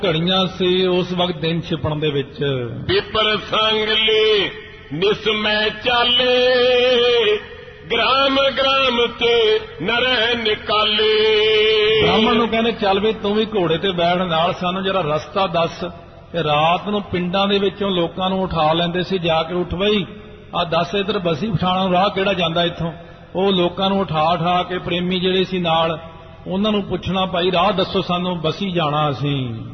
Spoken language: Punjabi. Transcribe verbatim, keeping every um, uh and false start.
ਘੜੀਆਂ ਸੀ ਉਸ ਵਕਤ ਦਿਨ ਛਿਪਣ ਦੇ ਵਿੱਚ। ਵਿਪਰ ਸੰਗ ਲੇ ਨਿਸਮੈ ਚਾਲੇ, ਗ੍ਰਾਮ ਗ੍ਰਾਮ ਤੇ ਨਰਹਿ ਨਿਕਾਲੇ। ਬ੍ਰਾਹਮਣ ਨੂੰ ਕਹਿੰਦੇ ਚੱਲ ਵੀ ਤੂੰ ਵੀ ਘੋੜੇ ਤੇ ਬੈਠ, ਨਾਲ ਸਾਨੂੰ ਜਰਾ ਰਸਤਾ ਦੱਸ। ਤੇ ਰਾਤ ਨੂੰ ਪਿੰਡਾਂ ਦੇ ਵਿੱਚੋਂ ਲੋਕਾਂ ਨੂੰ ਉਠਾ ਲੈਂਦੇ ਸੀ, ਜਾ ਕੇ ਉੱਠ ਬਈ ਆ ਦੱਸ ਇੱਧਰ ਬਸੀ ਪਠਾਣਾ ਰਾਹ ਕਿਹੜਾ ਜਾਂਦਾ ਇੱਥੋਂ। ਉਹ ਲੋਕਾਂ ਨੂੰ ਉਠਾ ਉਠਾ ਕੇ ਪ੍ਰੇਮੀ ਜਿਹੜੇ ਸੀ ਨਾਲ ਉਹਨਾਂ ਨੂੰ ਪੁੱਛਣਾ, ਭਾਈ ਰਾਹ ਦੱਸੋ ਸਾਨੂੰ, ਬਸੀ ਜਾਣਾ ਅਸੀਂ।